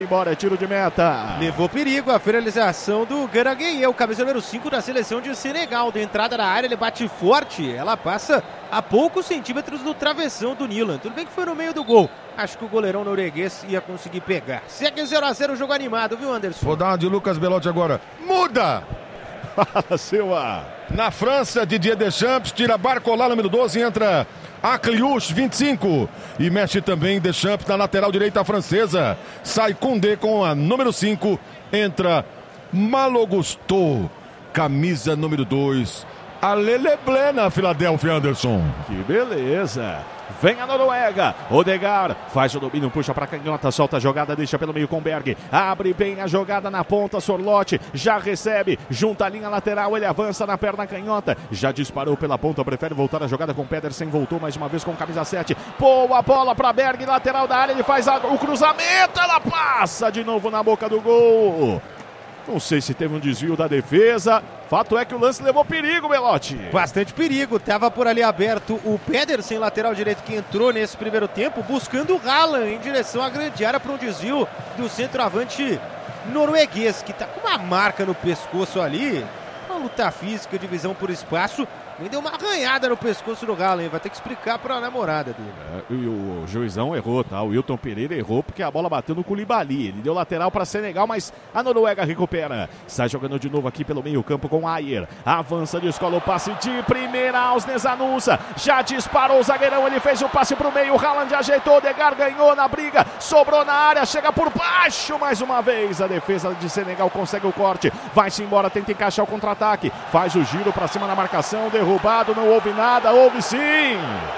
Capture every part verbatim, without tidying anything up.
Embora, tiro de meta. Levou perigo a finalização do Gana Gueye, o camisa número cinco da seleção de Senegal. De entrada na área, ele bate forte. Ela passa a poucos centímetros do travessão do Nilan. Tudo bem que foi no meio do gol. Acho que o goleirão norueguês ia conseguir pegar. Segue zero a zero o jogo animado, viu, Anderson? Vou dar de Lucas Belotti agora. Muda! Fala, Silva. Na França, Didier Deschamps tira Barcola, número doze, entra Akliouche, vinte e cinco. E mexe também Deschamps na lateral direita francesa. Sai Koundé com a número cinco. Entra Malo Gusto, camisa número dois. Aleleblé na Filadélfia, Anderson. Que beleza. Vem a Noruega, Odegaard faz o domínio, puxa para canhota, solta a jogada, deixa pelo meio com Berg, abre bem a jogada na ponta, Sorloth já recebe, junta a linha lateral, ele avança na perna canhota, já disparou pela ponta, prefere voltar a jogada com Pedersen, voltou mais uma vez com camisa sete, boa bola para Berg, lateral da área, ele faz a, o cruzamento, ela passa de novo na boca do gol. Não sei se teve um desvio da defesa. Fato é que o lance levou perigo, Belotti. Bastante perigo. Tava por ali aberto o Pedersen, lateral direito, que entrou nesse primeiro tempo, buscando o Haaland em direção à grande área para um desvio do centroavante norueguês, que tá com uma marca no pescoço ali. Uma luta física, divisão por espaço. Me deu uma arranhada no pescoço do Haaland. Vai ter que explicar para a namorada dele. É, e o juizão errou, tá? O Wilton Pereira errou porque a bola bateu no Koulibaly. Ele deu lateral para Senegal, mas a Noruega recupera. Sai jogando de novo aqui pelo meio campo com Ayer. Avança, descola o passe de primeira. Ausnes anuncia. Já disparou o zagueirão. Ele fez o passe para o meio. O Haaland ajeitou. Odegaard ganhou na briga. Sobrou na área. Chega por baixo mais uma vez. A defesa de Senegal consegue o corte. Vai-se embora. Tenta encaixar o contra-ataque. Faz o giro para cima na marcação. Derrubado. Não houve nada, houve sim.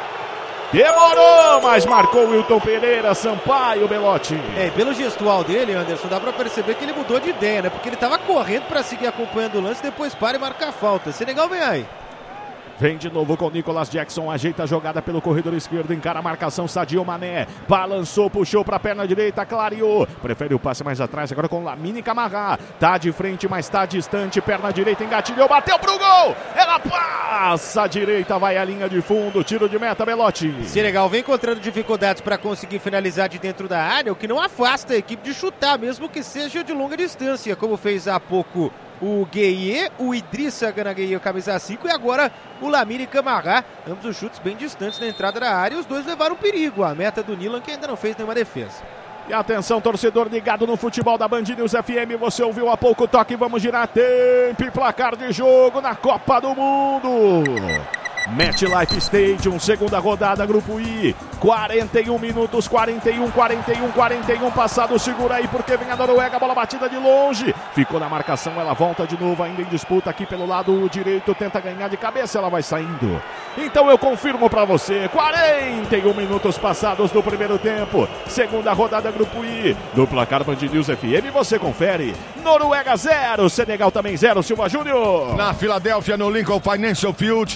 Demorou, mas marcou o Wilton Pereira, Sampaio, Belotti. É, pelo gestual dele, Anderson, dá pra perceber que ele mudou de ideia, né? Porque ele tava correndo pra seguir acompanhando o lance, depois para e marca a falta. Senegal vem aí. Vem de novo com o Nicolas Jackson, ajeita a jogada pelo corredor esquerdo, encara a marcação, Sadio Mané, balançou, puxou para a perna direita, clareou, prefere o passe mais atrás, agora com Lamine Camara, tá de frente, mas tá distante, perna direita, engatilhou, bateu pro gol, ela passa, a direita vai à linha de fundo, tiro de meta, Belotti. Senegal vem encontrando dificuldades para conseguir finalizar de dentro da área, o que não afasta a equipe de chutar, mesmo que seja de longa distância, como fez há pouco o Gueye, o Idrissa Gana Gueye, camisa cinco, e agora o Lamine Camara, ambos os chutes bem distantes da entrada da área, e os dois levaram perigo, a meta do Nilan, que ainda não fez nenhuma defesa. E atenção, torcedor ligado no futebol da Band News F M, você ouviu há pouco o toque, vamos girar tempo e placar de jogo na Copa do Mundo. MetLife Stadium, segunda rodada, Grupo I, quarenta e um minutos, quarenta e um, quarenta e um, quarenta e um, passado, segura aí porque vem a Noruega, bola batida de longe, ficou na marcação, ela volta de novo, ainda em disputa aqui pelo lado direito, tenta ganhar de cabeça, ela vai saindo. Então eu confirmo pra você, quarenta e um minutos passados do primeiro tempo, segunda rodada, Grupo I, do placar Band News F M, você confere, Noruega zero, Senegal também zero, Silva Júnior. Na Filadélfia, no Lincoln Financial Field,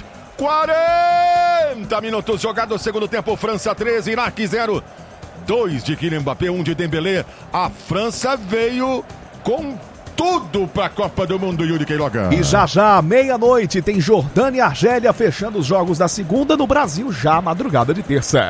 quarenta minutos jogados, segundo tempo, França treze, Iraque zero. dois de Kylian Mbappé, um de Dembélé. A França veio com tudo para a Copa do Mundo, Yuri Queiroga. E já já, meia-noite, tem Jordânia e Argélia fechando os jogos da segunda no Brasil, já madrugada de terça.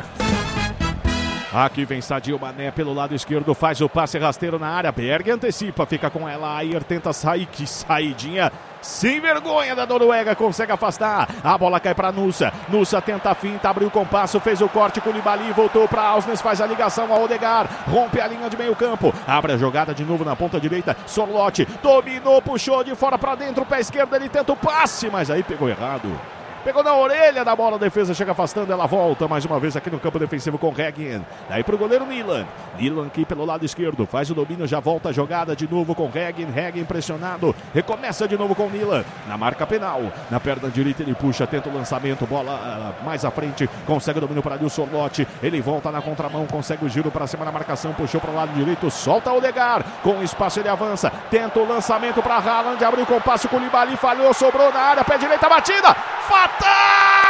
Aqui vem Sadio Mané pelo lado esquerdo, faz o passe rasteiro na área, Berg antecipa, fica com ela, Ayer tenta sair, que saidinha sem vergonha da Noruega, consegue afastar, a bola cai para Nusa, Nusa tenta a finta, abriu o compasso, fez o corte, Koulibaly voltou para Ausnes, faz a ligação ao Odegaard, rompe a linha de meio campo, abre a jogada de novo na ponta direita, Sorloth dominou, puxou de fora para dentro, pé esquerdo, ele tenta o passe, mas aí pegou errado. Pegou na orelha da bola, a defesa chega afastando, ela volta mais uma vez aqui no campo defensivo com Regin. Daí pro goleiro Nilan. Nilan aqui pelo lado esquerdo, faz o domínio, já volta a jogada de novo com Regin. Regin pressionado, recomeça de novo com Nilan. Na marca penal, na perna direita ele puxa, tenta o lançamento, bola uh, mais à frente, consegue o domínio para Nilson Sorloth. Ele volta na contramão, consegue o giro para cima na marcação, puxou para o lado direito, solta o Odegaard. Com espaço ele avança, tenta o lançamento para Haaland, abriu com o passe, Koulibaly falhou, sobrou na área, pé direita, batida. Fatal!